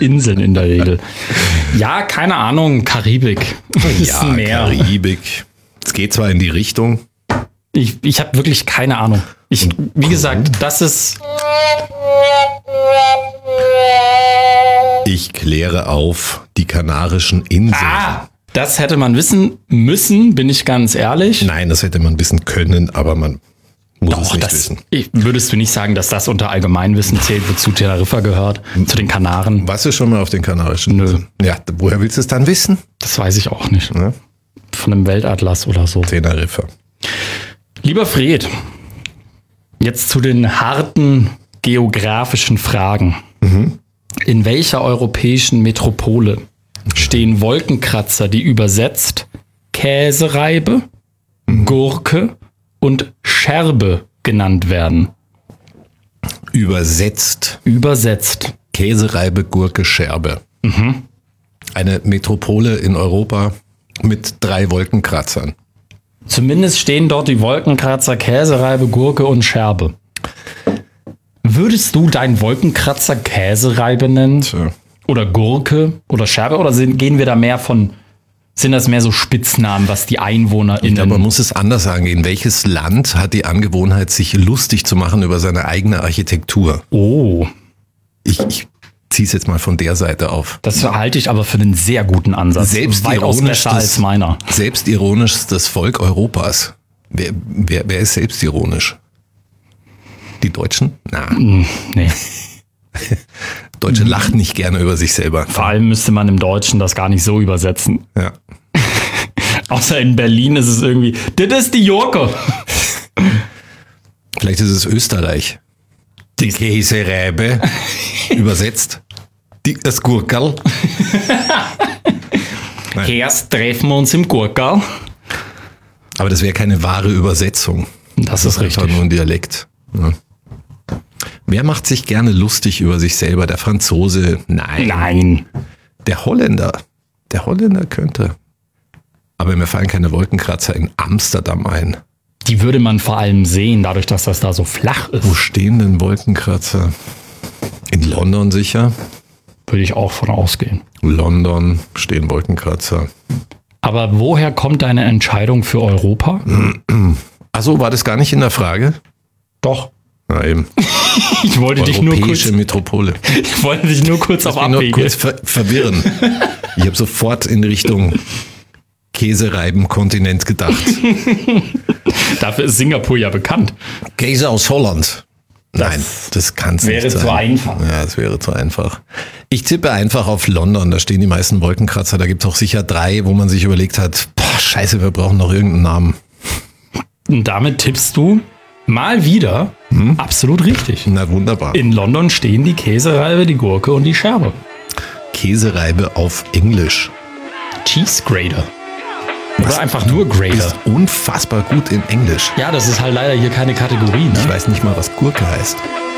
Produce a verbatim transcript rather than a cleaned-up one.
Inseln in der Regel. Ja, keine Ahnung, Karibik. Das ist Ja, ein Meer. Karibik. Es geht zwar in die Richtung. Ich, ich habe wirklich keine Ahnung. Ich, wie gesagt, das ist... Ich kläre auf die Kanarischen Inseln. Ah, das hätte man wissen müssen, bin ich ganz ehrlich. Nein, das hätte man wissen können, aber man muss es Doch, nicht das, wissen. ich, würdest du nicht sagen, dass das unter Allgemeinwissen zählt, wozu Teneriffa gehört, zu den Kanaren? Warst du schon mal auf den Kanarischen Nö. Inseln? Ja, woher willst du es dann wissen? Das weiß ich auch nicht. Ja. Von einem Weltatlas oder so. Teneriffa. Lieber Fred, jetzt zu den harten geografischen Fragen. Mhm. In welcher europäischen Metropole stehen Wolkenkratzer, die übersetzt Käsereibe, Mhm. Gurke und Scherbe genannt werden? Übersetzt. Übersetzt. Käsereibe, Gurke, Scherbe. Mhm. Eine Metropole in Europa mit drei Wolkenkratzern. Zumindest stehen dort die Wolkenkratzer, Käsereibe, Gurke und Scherbe. Würdest du deinen Wolkenkratzer Käsereibe nennen? Tja. Oder Gurke oder Scherbe? Oder sind, gehen wir da mehr von, sind das mehr so Spitznamen, was die EinwohnerInnen... Aber man muss es anders angehen. Welches Land hat die Angewohnheit, sich lustig zu machen über seine eigene Architektur? Oh, Ich, ich ziehe es jetzt mal von der Seite auf. das halte ich aber für einen sehr guten Ansatz. Weitaus besser als meiner. Selbstironischstes Volk Europas. Wer, wer, wer ist selbstironisch? Die Deutschen? Na, Nee. Deutsche lachen nicht gerne über sich selber. Vor allem müsste man im Deutschen das gar nicht so übersetzen. Ja. Außer in Berlin ist es irgendwie, das ist die Jurke. Vielleicht ist es Österreich. Die Käsereibe. Übersetzt. Die, das Gurkerl. Nein. Erst treffen wir uns im Gurkerl. Aber das wäre keine wahre Übersetzung. Das ist einfach richtig. nur ein Dialekt. Ja. Wer macht sich gerne lustig über sich selber? Der Franzose? Nein. Nein. Der Holländer. Der Holländer könnte. Aber mir fallen keine Wolkenkratzer in Amsterdam ein. Die würde man vor allem sehen, dadurch, dass das da so flach ist. Wo stehen denn Wolkenkratzer? In London sicher. Würde ich auch von ausgehen. London stehen Wolkenkratzer. Aber woher kommt deine Entscheidung für Europa? Achso, war das gar nicht in der Frage? Doch. Na eben. Ich wollte dich nur kurz, Europäische Metropole. ich wollte dich nur kurz auf Ich will nur Abwege. kurz ver verwirren. Ich habe sofort in Richtung Käsereiben-Kontinent gedacht. Dafür ist Singapur ja bekannt. Käse aus Holland. Nein, das kann es nicht wäre sein. zu einfach. Ja, das wäre zu einfach. Ich tippe einfach auf London. Da stehen die meisten Wolkenkratzer. Da gibt es auch sicher drei, wo man sich überlegt hat, boah, scheiße, wir brauchen noch irgendeinen Namen. Und damit tippst du mal wieder absolut richtig. Na wunderbar. In London stehen die Käsereibe, die Gurke und die Scherbe. Käsereibe auf Englisch. Cheese Grater. Oder Was? einfach nur Grater. Ist unfassbar gut in Englisch. Ja, das ist halt leider hier keine Kategorie. Ich Ne? weiß nicht mal, was Gurke heißt.